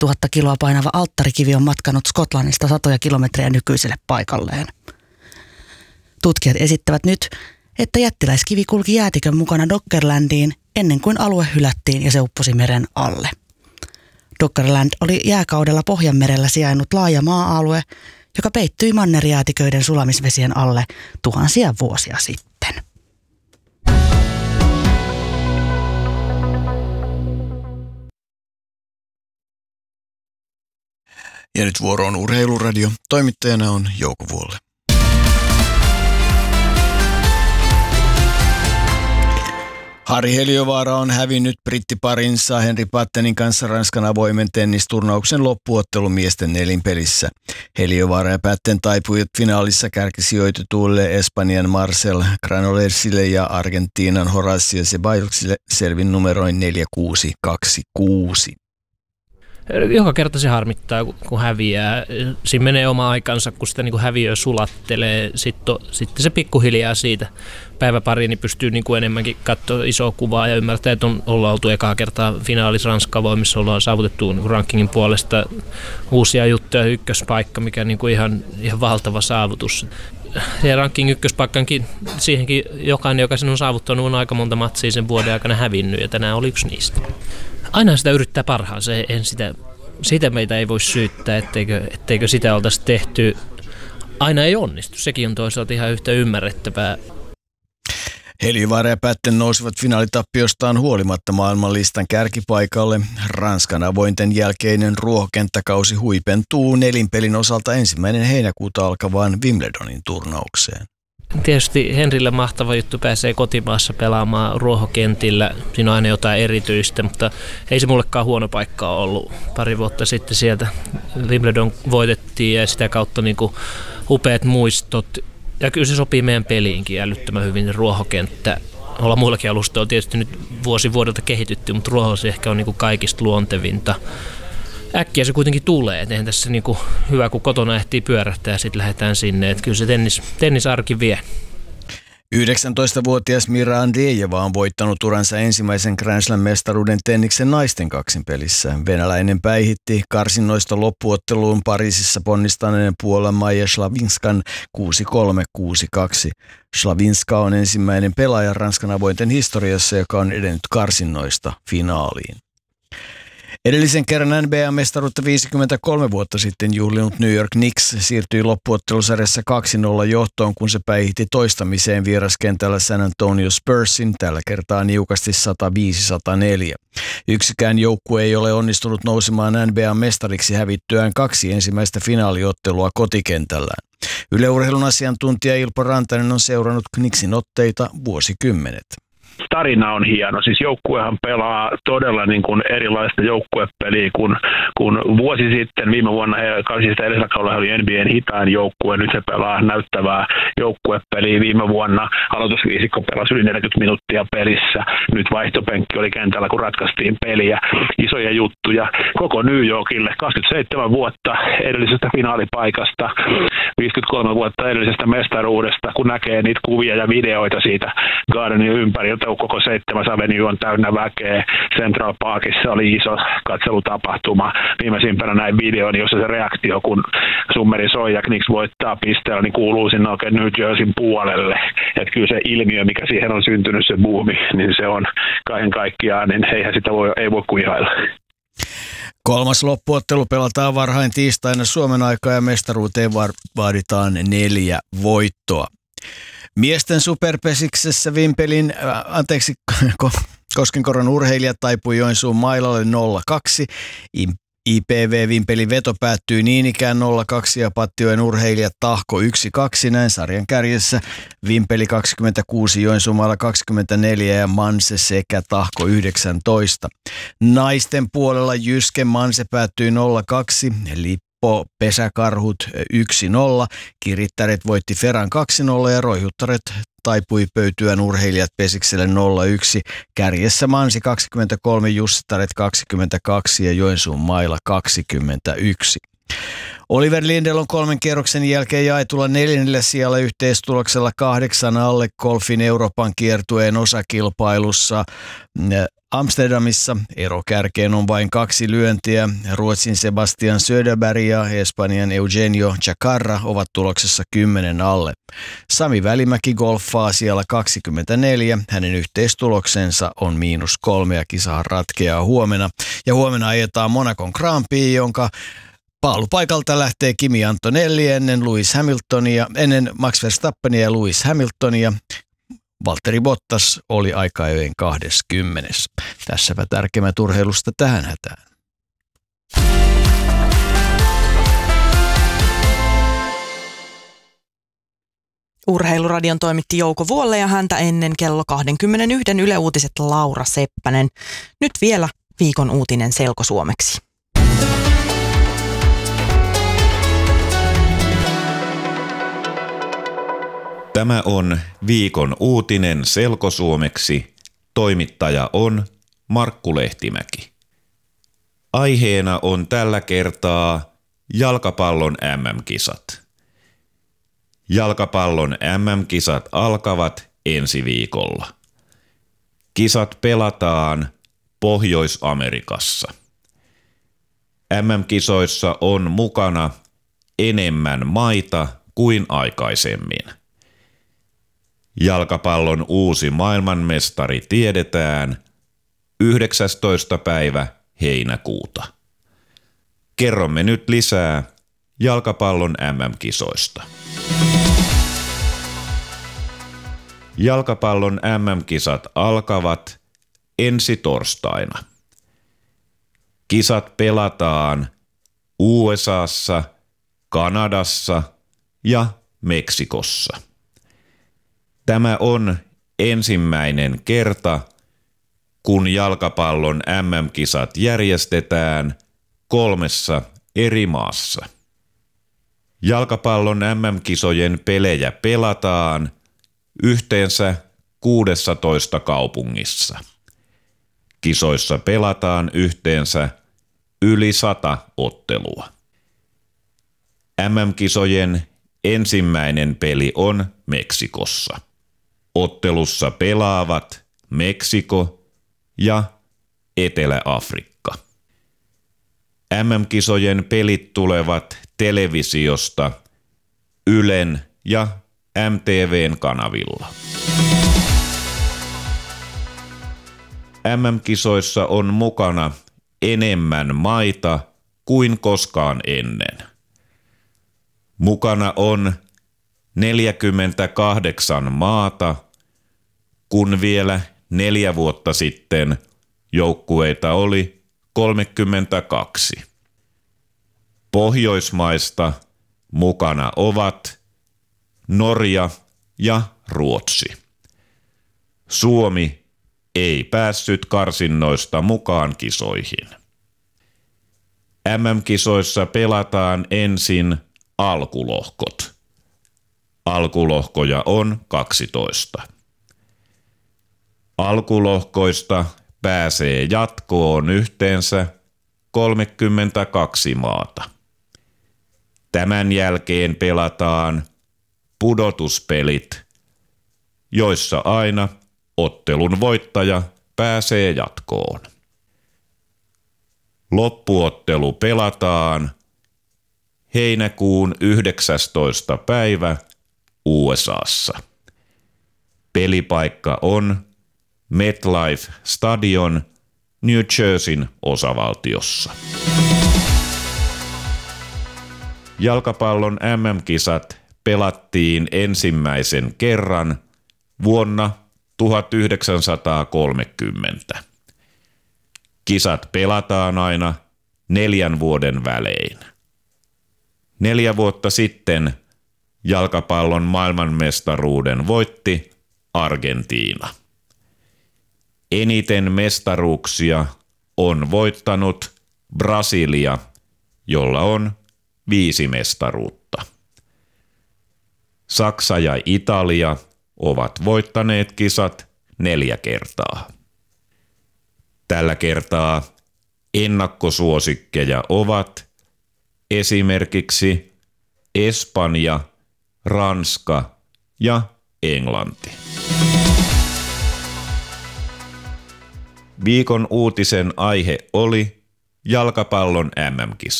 000 kiloa painava alttarikivi on matkannut Skotlannista satoja kilometrejä nykyiselle paikalleen. Tutkijat esittävät nyt, että jättiläiskivi kulki jäätikön mukana Doggerlandiin ennen kuin alue hylättiin ja se upposi meren alle. Doggerland oli jääkaudella Pohjanmerellä sijainnut laaja maa-alue, joka peittyi mannerjäätiköiden sulamisvesien alle tuhansia vuosia sitten. Ja nyt vuoro on Urheiluradio. Toimittajana on Jouko Vuolle. Harri Heliövaara on hävinnyt brittiparinsa Henri Pattenin kanssa Ranskan avoimen tennisturnauksen loppuottelu miesten nelinpelissä. Heliövaara ja Patten taipuivat finaalissa kärkisijoitetuille Espanjan Marcel Granollesille ja Argentiinan Horacio Zeballoksille selvin numeroin 4-6-2-6. Joka kerta se harmittaa, kun häviää. Siinä menee oma aikansa, kun sitä niin kuin häviöä sulattelee. Sitten se pikkuhiljaa siitä päiväpariin niin pystyy niin kuin enemmänkin katsoa isoa kuvaa ja ymmärtää, että ollaan oltu ekaa kertaa finaalissa Ranska-avoimissa, ollaan saavutettu niin kuin rankingin puolesta uusia juttuja, ykköspaikka, mikä niin kuin ihan valtava saavutus. Ja ranking ykköspaikkankin, siihenkin jokainen, joka sen on saavuttanut, on aika monta matsia sen vuoden aikana hävinnyt ja tänään oli yksi niistä. Aina sitä yrittää parhaansa, sitä meitä ei voi syyttää, etteikö sitä oltaisi tehty. Aina ei onnistu, sekin on toisaalta ihan yhtä ymmärrettävää. Heliövaara ja Patten nousivat finaalitappiostaan huolimatta maailmanlistan kärkipaikalle. Ranskan avointen jälkeinen ruohokenttäkausi huipentuu nelinpelin osalta 1. heinäkuuta alkavaan Wimbledonin turnaukseen. Tietysti Henrille mahtava juttu, pääsee kotimaassa pelaamaan ruohokentillä. Siinä on aina jotain erityistä, mutta ei se mullekaan huono paikka ollut. Pari vuotta sitten sieltä Wimbledon voitettiin ja sitä kautta niin kuin upeat muistot. Ja kyllä se sopii meidän peliinkin älyttömän hyvin, ruohokenttä. Ollaan muillakin alustoilla tietysti nyt vuosi vuodelta kehitytty, mutta ruoho se ehkä on niin kuin kaikista luontevinta. Äkkiä se kuitenkin tulee, eihän tässä niin kuin hyvä, kun kotona ehtii pyörähtää ja sitten lähdetään sinne. Että kyllä se tennisarki vie. 19-vuotias Mira Andreeva on voittanut uransa ensimmäisen Grand Slam-mestaruuden tenniksen naisten kaksinpelissä. Venäläinen päihitti karsinnoista loppuotteluun Pariisissa ponnistaneen Puolan Maja Slavinskan 6-3-6-2. Slavinska on ensimmäinen pelaaja Ranskan avointen historiassa, joka on edennyt karsinnoista finaaliin. Edellisen kerran NBA-mestaruutta 53 vuotta sitten juhlinut New York Knicks siirtyi loppuottelusarjassa 2-0 johtoon, kun se päihitti toistamiseen vieraskentällä San Antonio Spursin, tällä kertaa niukasti 105-104. Yksikään joukkue ei ole onnistunut nousemaan NBA-mestariksi hävittyään 2 ensimmäistä finaaliottelua kotikentällään. Yle Urheilun asiantuntija Ilpo Rantanen on seurannut Knicksin otteita vuosikymmenet. Tarina on hieno. Siis joukkuehan pelaa todella niin kuin erilaista joukkuepeliä kuin vuosi sitten. Viime vuonna kausista edellisellä kaudella oli NBA:n hitain joukkue. Nyt he pelaa näyttävää joukkuepeliä. Viime vuonna aloitusviisikko pelasi yli 40 minuuttia pelissä. Nyt vaihtopenkki oli kentällä, kun ratkaistiin peliä. Isoja juttuja koko New Yorkille. 27 vuotta edellisestä finaalipaikasta, 53 vuotta edellisestä mestaruudesta, kun näkee niitä kuvia ja videoita siitä Gardenin ympäriltä. Koko 7. Avenue on täynnä väkeä. Central Parkissa oli iso katselutapahtuma. Viimeisimpänä näin videon, jossa se reaktio, kun summeri soi ja Knicks voittaa pisteellä, niin kuuluu sinne oikein New Jerseyn puolelle. Että kyllä se ilmiö, mikä siihen on syntynyt, se buumi, niin se on kaiken kaikkiaan, niin eihän sitä ei voi kuin ihailla. Kolmas loppuottelu pelataan varhain tiistaina Suomen aikaa ja mestaruuteen vaaditaan 4 voittoa. Miesten superpesiksessä Koskenkorvan urheilijat taipui Joensuun mailalle 0-2. IPV Vimpelin veto päättyy niin ikään 0-2 ja Pattijoen urheilijat tahko 1-2. Näin sarjan kärjessä Vimpeli 26, Joensuumaalla 24 ja Manse sekä tahko 19. Naisten puolella Jyske Manse päättyi 0-2. Pesäkarhut 1-0, Kirittäret voitti Feran 2-0 ja Roihuttaret taipui Pöytyän urheilijat Pesikselle 0-1. Kärjessä Mansi 23, Jussittaret 22 ja Joensuun mailla 21. Oliver Lindell on 3 kierroksen jälkeen jaetulla 4. sijalla yhteistuloksella 8 alle golfin Euroopan kiertueen osakilpailussa. Amsterdamissa ero kärkeen on vain 2 lyöntiä. Ruotsin Sebastian Söderberg ja Espanjan Eugenio Chacarra ovat tuloksessa 10 alle. Sami Välimäki golfaa siellä 24. Hänen yhteistuloksensa on -3 ja kisahan ratkeaa huomenna. Ja huomenna ajetaan Monacon Grand Prix, jonka paalupaikalta lähtee Kimi Antonelli ennen Max Verstappenia ja Lewis Hamiltonia. Valtteri Bottas oli aika-ajoin 20. Tässäpä tärkeimmät urheilusta tähän hätään. Urheiluradion toimitti Jouko Vuolle ja häntä ennen kello 21 Yle Uutiset Laura Seppänen. Nyt vielä viikon uutinen selkosuomeksi. Tämä on viikon uutinen selkosuomeksi. Toimittaja on Markku Lehtimäki. Aiheena on tällä kertaa jalkapallon MM-kisat. Jalkapallon MM-kisat alkavat ensi viikolla. Kisat pelataan Pohjois-Amerikassa. MM-kisoissa on mukana enemmän maita kuin aikaisemmin. Jalkapallon uusi maailmanmestari tiedetään 19. päivä heinäkuuta. Kerromme nyt lisää jalkapallon MM-kisoista. Jalkapallon MM-kisat alkavat ensi torstaina. Kisat pelataan USAssa, Kanadassa ja Meksikossa. Tämä on ensimmäinen kerta, kun jalkapallon MM-kisat järjestetään 3 eri maassa. Jalkapallon MM-kisojen pelejä pelataan yhteensä 16 kaupungissa. Kisoissa pelataan yhteensä yli 100 ottelua. MM-kisojen ensimmäinen peli on Meksikossa. Ottelussa pelaavat Meksiko ja Etelä-Afrikka. MM-kisojen pelit tulevat televisiosta Ylen ja MTV:n kanavilla. MM-kisoissa on mukana enemmän maita kuin koskaan ennen. Mukana on 48 maata, kun vielä 4 vuotta sitten joukkueita oli 32. Pohjoismaista mukana ovat Norja ja Ruotsi. Suomi ei päässyt karsinnoista mukaan kisoihin. MM-kisoissa pelataan ensin alkulohkot. Alkulohkoja on 12. Alkulohkoista pääsee jatkoon yhteensä 32 maata. Tämän jälkeen pelataan pudotuspelit, joissa aina ottelun voittaja pääsee jatkoon. Loppuottelu pelataan heinäkuun 19. päivä USAssa. Pelipaikka on MetLife Stadion New Jerseyn osavaltiossa. Jalkapallon MM-kisat pelattiin ensimmäisen kerran vuonna 1930. Kisat pelataan aina 4 vuoden välein. 4 vuotta sitten jalkapallon maailmanmestaruuden voitti Argentiina. Eniten mestaruuksia on voittanut Brasilia, jolla on 5 mestaruutta. Saksa ja Italia ovat voittaneet kisat 4 kertaa. Tällä kertaa ennakkosuosikkeja ovat esimerkiksi Espanja, Ranska ja Englanti. Viikon uutisen aihe oli jalkapallon MM-kisat.